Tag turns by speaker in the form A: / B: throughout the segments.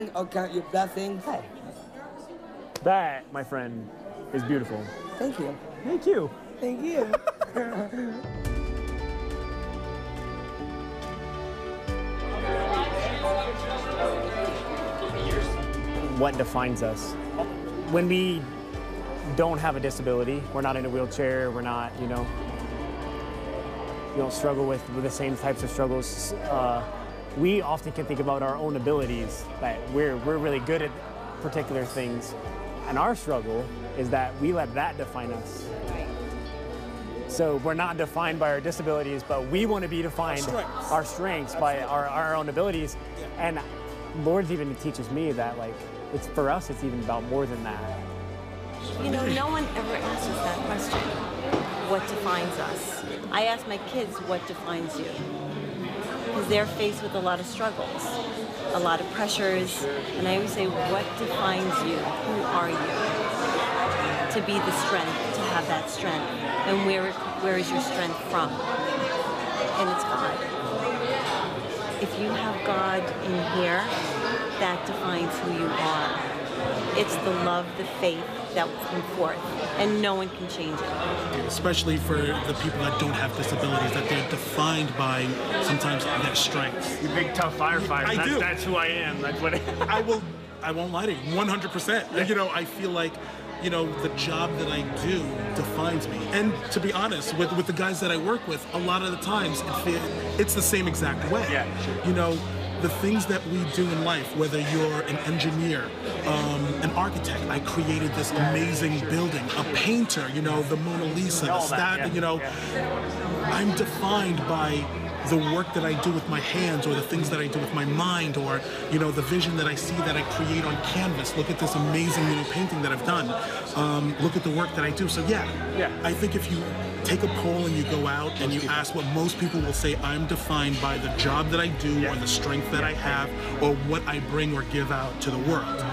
A: Or count your blessings.
B: Hey. That, my friend, is beautiful.
A: Thank you.
B: Thank you.
A: Thank you.
B: What defines us? When we don't have a disability, we're not in a wheelchair, we're not, we don't struggle with the same types of struggles. We often can think about our own abilities, that we're really good at particular things. And our struggle is that we let that define us. So we're not defined by our disabilities, but we want to be defined, our strengths by our own abilities. Yeah. And Lord even teaches me that, like, it's for us, it's even about more than that.
C: No one ever asks us that question. What defines us? I ask my kids, what defines you? Because they're faced with a lot of struggles, a lot of pressures, and I always say, what defines you? Who are you? To be the strength, to have that strength. And where is your strength from? And it's God. If you have God in here, that defines who you are. It's the love, the faith that will come forth, and no one can change it.
D: Especially for the people that don't have disabilities, that they're defined by sometimes their strengths.
B: You big tough firefighter.
D: I do.
B: That's who I am. That's what
D: I won't lie to you, 100%.
B: Yeah.
D: I feel like, the job that I do defines me. And to be honest, with the guys that I work with, a lot of the times it's the same exact way.
B: Yeah, sure.
D: The things that we do in life, whether you're an engineer, an architect, I created this amazing building, a painter, the Mona Lisa, the statue, I'm defined by the work that I do with my hands, or the things that I do with my mind, or the vision that I see that I create on canvas. Look at this amazing painting that I've done. Look at the work that I do. So yeah, I think if you take a poll and you go out and you ask what most people will say, I'm defined by the job that I do, or the strength that I have, or what I bring or give out to the world.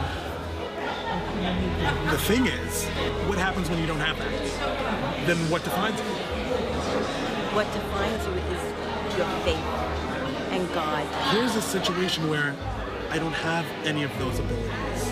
D: The thing is, what happens when you don't have that? Then what defines you?
C: What defines you is your faith and God.
D: Here's a situation where I don't have any of those abilities.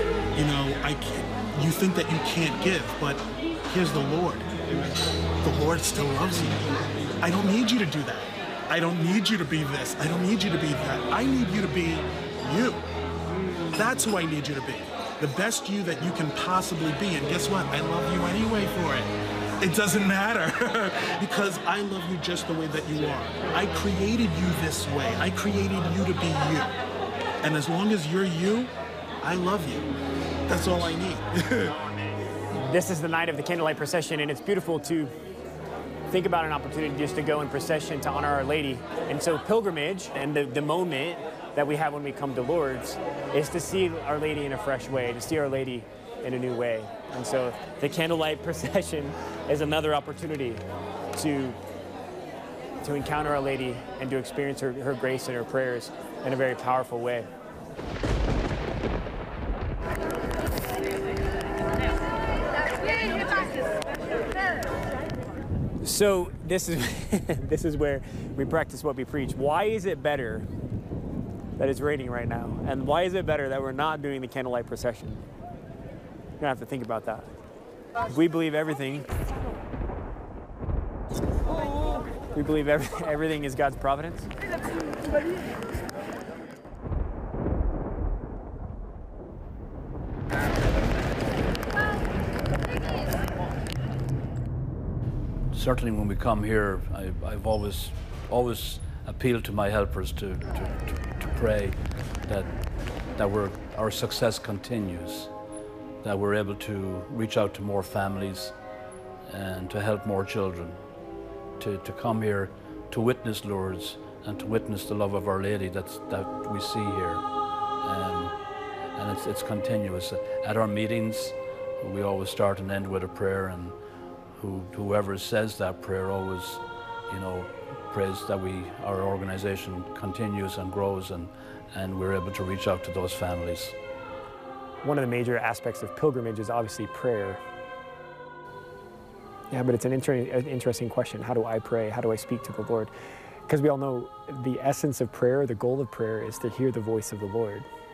D: You think that you can't give, but here's the Lord. The Lord still loves you. I don't need you to do that. I don't need you to be this. I don't need you to be that. I need you to be you. That's who I need you to be. The best you that you can possibly be. And guess what? I love you anyway for it. It doesn't matter because I love you just the way that you are. I created you this way. I created you to be you. And as long as you're you, I love you. That's all I need.
B: This is the night of the candlelight procession, and it's beautiful to think about an opportunity just to go in procession to honor Our Lady. And so pilgrimage and the moment that we have when we come to Lourdes is to see Our Lady in a fresh way, to see Our Lady in a new way. And so the candlelight procession is another opportunity to encounter Our Lady and to experience her grace and her prayers in a very powerful way. So this is where we practice what we preach. Why is it better that it's raining right now? And why is it better that we're not doing the candlelight procession? You're gonna have to think about that. We believe everything. We believe everything is God's providence.
E: Certainly when we come here, I've always appealed to my helpers to pray that our success continues, that we're able to reach out to more families and to help more children, to come here to witness Lourdes and to witness the love of Our Lady that we see here. And it's continuous. At our meetings, we always start and end with a prayer, and whoever says that prayer always, prays that our organization continues and grows, and we're able to reach out to those families.
B: One of the major aspects of pilgrimage is obviously prayer. Yeah, but it's an interesting question. How do I pray? How do I speak to the Lord? Because we all know the essence of prayer, the goal of prayer is to hear the voice of the Lord.